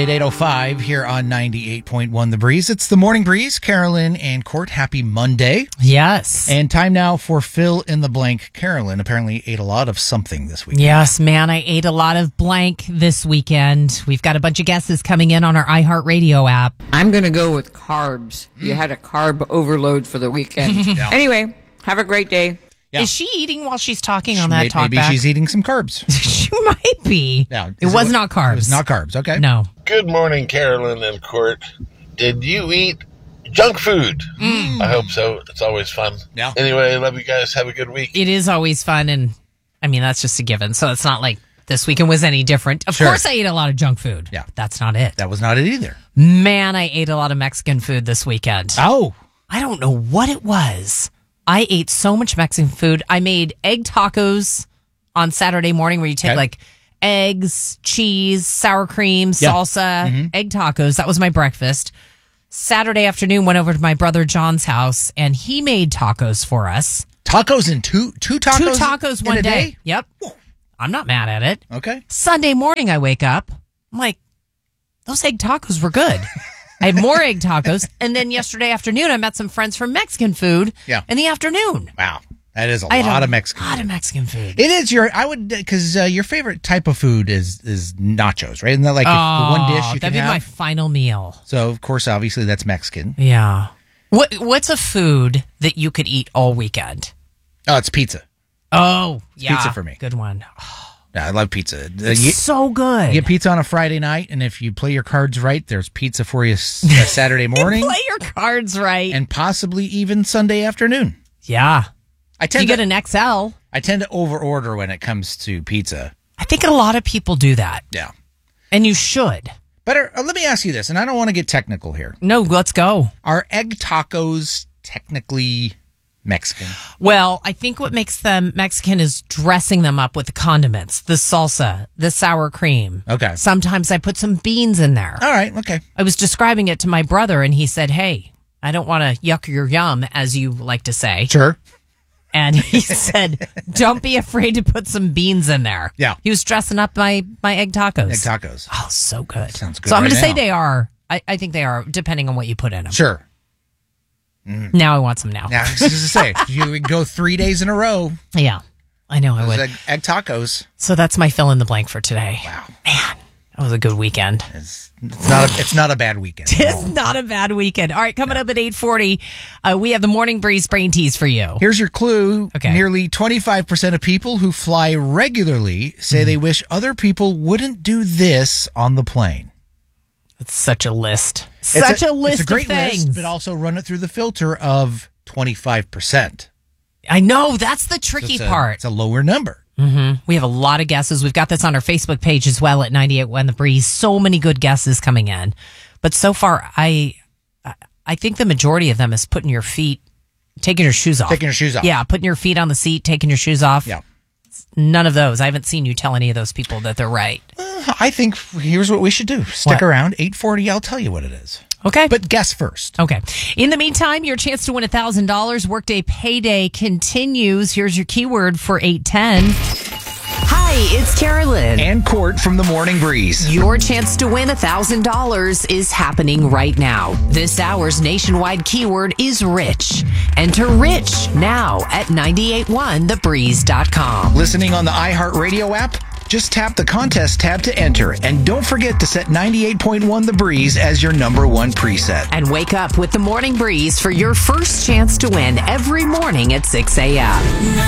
At 8:05 here on 98.1 The Breeze. It's the Morning Breeze. Carolyn and Court, happy Monday. Yes. And time now for fill in the blank. Carolyn apparently ate a lot of something this weekend. Yes, man, I ate a lot of blank this weekend. We've got a bunch of guesses coming in on our iHeartRadio app. I'm going to go with carbs. You had a carb overload for the weekend. Yeah. Anyway, have a great day. Yeah. Is she eating while she's talking on that talkback? Maybe she's eating some carbs. She might be. Yeah. It was not carbs. It was not carbs. Okay. No. Good morning, Carolyn and Court. Did you eat junk food? I hope so. It's always fun. Yeah. Anyway, love you guys. Have a good week. It is always fun, and I mean, that's just a given. So it's not like this weekend was any different. Of course I ate a lot of junk food. Yeah. But that's not it. That was not it either. Man, I ate a lot of Mexican food this weekend. Oh. I don't know what it was. I ate so much Mexican food. I made egg tacos on Saturday morning where you take like eggs, cheese, sour cream, salsa, egg tacos. That was my breakfast. Saturday afternoon, went over to my brother John's house and he made tacos for us. Tacos in two tacos? 2 tacos one in a day? Yep. I'm not mad at it. Okay. Sunday morning, I wake up. I'm like, those egg tacos were good. I had more egg tacos. And then yesterday afternoon, I met some friends from Mexican food in the afternoon. Wow. That is a lot of Mexican food. A lot of Mexican food. It is because your favorite type of food is nachos, right? Isn't that like the one dish you can have? That'd be my final meal. So, of course, obviously, that's Mexican. Yeah. What's a food that you could eat all weekend? Oh, it's pizza. Oh, yeah. Pizza for me. Good one. Yeah, I love pizza. It's so good. You get pizza on a Friday night, and if you play your cards right, there's pizza for you Saturday morning. Play your cards right. And possibly even Sunday afternoon. Yeah. You get an XL. I tend to over-order when it comes to pizza. I think a lot of people do that. Yeah. And you should. But let me ask you this, and I don't want to get technical here. No, let's go. Are egg tacos technically Mexican? Well, I think what makes them Mexican is dressing them up with the condiments, the salsa, the sour cream. Okay. Sometimes I put some beans in there. All right, okay. I was describing it to my brother, and he said, hey, I don't want to yuck your yum, as you like to say. Sure. And he said, don't be afraid to put some beans in there. Yeah. He was dressing up my egg tacos. Egg tacos. Oh, so good. Sounds good. So I'm right going to say now. they are. I think they are, depending on what you put in them. Sure. Now I want some now. Now, I was just to say, you would go 3 days in a row. Yeah, I know I would. Egg tacos. So that's my fill in the blank for today. Wow. Man, that was a good weekend. It's not a bad weekend. It's not a bad weekend. All right, coming up at 8:40, we have the Morning Breeze brain tease for you. Here's your clue. Okay. Nearly 25% of people who fly regularly say they wish other people wouldn't do this on the plane. It's such a list. It's a great of things. list, but also run it through the filter of 25%. I know, that's the tricky part. It's a lower number. We have a lot of guesses. We've got this on our Facebook page as well at 98.1 The Breeze. So many good guesses coming in. But so far, I think the majority of them is taking your shoes off. Taking your shoes off. Yeah, putting your feet on the seat, taking your shoes off. Yeah. None of those. I haven't seen you tell any of those people that they're right. I think here's what we should do. Stick around. 8:40, I'll tell you what it is. Okay. But guess first. Okay. In the meantime, your chance to win $1,000. Workday payday continues. Here's your keyword for 8:10. Hi, it's Carolyn. And Court from the Morning Breeze. Your chance to win $1,000 is happening right now. This hour's nationwide keyword is rich. Enter rich now at 981thebreeze.com. Listening on the iHeartRadio app? Just tap the contest tab to enter. And don't forget to set 98.1 The Breeze as your #1 preset. And wake up with the Morning Breeze for your first chance to win every morning at 6 a.m.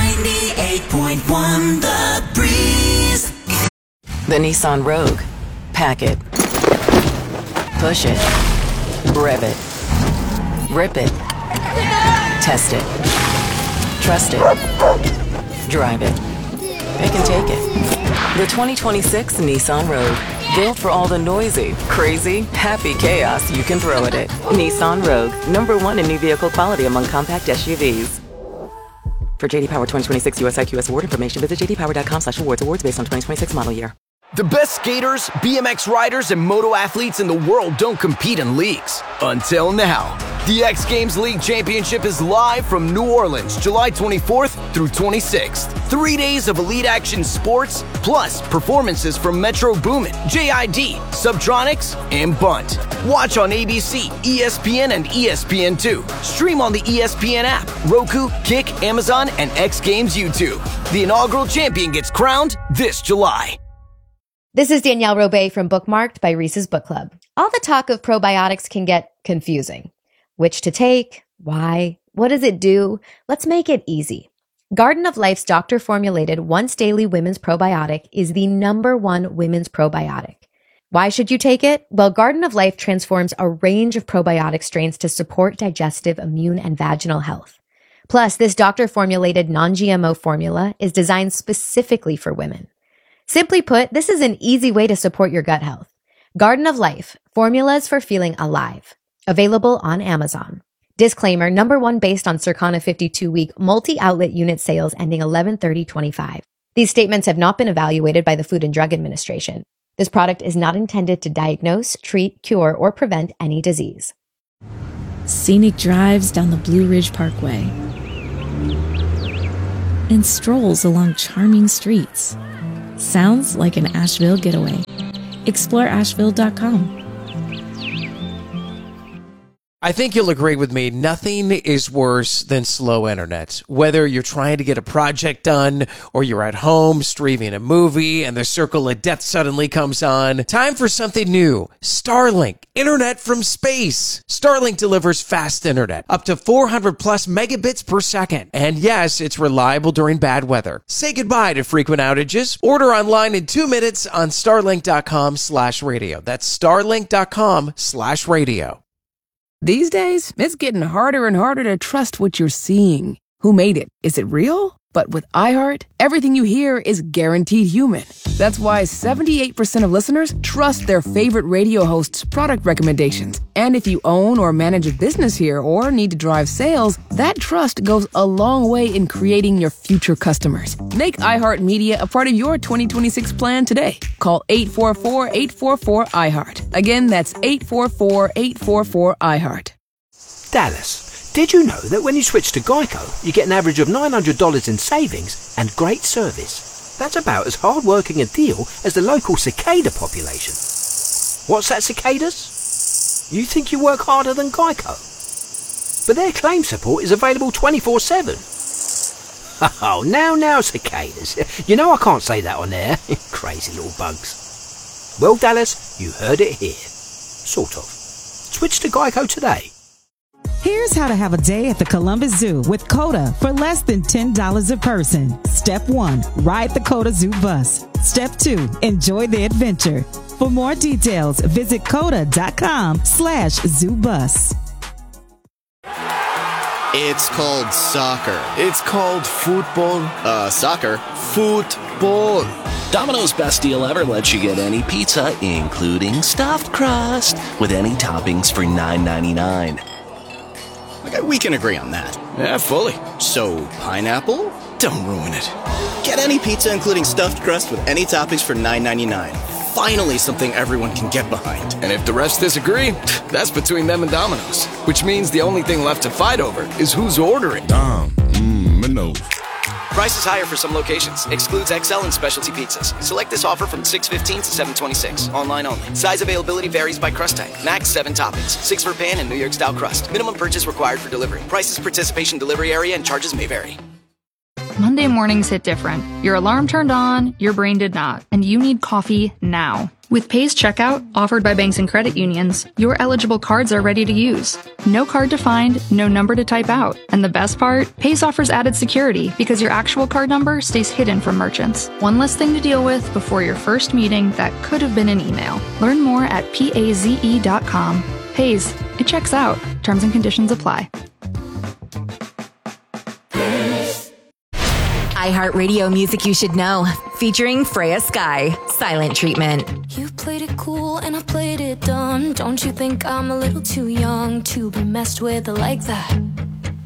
98.1 The Breeze. The Nissan Rogue. Pack it. Push it. Rev it. Rip it. Test it. Trust it. Drive it. It can take it. The 2026 Nissan Rogue. Built for all the noisy, crazy, happy chaos you can throw at it. Nissan Rogue. #1 in new vehicle quality among compact SUVs. For JD Power 2026 US IQS award information, visit jdpower.com/awards. Awards based on 2026 model year. The best skaters, BMX riders, and moto athletes in the world don't compete in leagues. Until now. The X Games League Championship is live from New Orleans, July 24th through 26th. 3 days of elite action sports, plus performances from Metro Boomin, JID, Subtronics, and Bunt. Watch on ABC, ESPN, and ESPN2. Stream on the ESPN app, Roku, Kick, Amazon, and X Games YouTube. The inaugural champion gets crowned this July. This is Danielle Robay from Bookmarked by Reese's Book Club. All the talk of probiotics can get confusing. Which to take? Why? What does it do? Let's make it easy. Garden of Life's doctor-formulated once-daily women's probiotic is the #1 women's probiotic. Why should you take it? Well, Garden of Life transforms a range of probiotic strains to support digestive, immune, and vaginal health. Plus, this doctor-formulated non-GMO formula is designed specifically for women. Simply put, this is an easy way to support your gut health. Garden of Life, formulas for feeling alive. Available on Amazon. Disclaimer, #1 based on Circana 52-week multi-outlet unit sales ending 11/30/25. These statements have not been evaluated by the Food and Drug Administration. This product is not intended to diagnose, treat, cure, or prevent any disease. Scenic drives down the Blue Ridge Parkway and strolls along charming streets. Sounds like an Asheville getaway. Explore Asheville.com. I think you'll agree with me, nothing is worse than slow internet. Whether you're trying to get a project done or you're at home streaming a movie and the circle of death suddenly comes on, time for something new. Starlink, internet from space. Starlink delivers fast internet, up to 400 plus megabits per second. And yes, it's reliable during bad weather. Say goodbye to frequent outages. Order online in 2 minutes on starlink.com/radio. That's starlink.com/radio. These days, it's getting harder and harder to trust what you're seeing. Who made it? Is it real? But with iHeart, everything you hear is guaranteed human. That's why 78% of listeners trust their favorite radio hosts' product recommendations. And if you own or manage a business here or need to drive sales, that trust goes a long way in creating your future customers. Make iHeartMedia a part of your 2026 plan today. Call 844-844-iHeart. Again, that's 844-844-iHeart. Dallas, did you know that when you switch to Geico, you get an average of $900 in savings and great service? That's about as hard-working a deal as the local cicada population. What's that, cicadas? You think you work harder than Geico? But their claim support is available 24/7. Oh, now, cicadas. You know I can't say that on air. Crazy little bugs. Well, Dallas, you heard it here. Sort of. Switch to Geico today. Here's how to have a day at the Columbus Zoo with COTA for less than $10 a person. Step 1, ride the COTA Zoo bus. Step 2, enjoy the adventure. For more details, visit COTA.com/ZooBus. It's called soccer. It's called football. Soccer. Football. Domino's best deal ever lets you get any pizza, including stuffed crust, with any toppings for $9.99. Okay, we can agree on that. Yeah, fully. So, pineapple? Don't ruin it. Get any pizza, including stuffed crust, with any toppings for $9.99. Finally, something everyone can get behind. And if the refs disagree, that's between them and Domino's. Which means the only thing left to fight over is who's ordering. Domino's. Prices higher for some locations. Excludes XL and specialty pizzas. Select this offer from 6/15 to 7/26. Online only. Size availability varies by crust type. Max 7 toppings. 6 for pan and New York style crust. Minimum purchase required for delivery. Prices, participation, delivery area, and charges may vary. Monday mornings hit different. Your alarm turned on, your brain did not, and you need coffee now. With Pace Checkout, offered by banks and credit unions, your eligible cards are ready to use. No card to find, no number to type out. And the best part? Pace offers added security because your actual card number stays hidden from merchants. One less thing to deal with before your first meeting that could have been an email. Learn more at PAZE.com. Pace, it checks out. Terms and conditions apply. iHeartRadio music you should know, featuring Freya Sky, Silent Treatment. You played it cool and I played it dumb. Don't you think I'm a little too young to be messed with like that?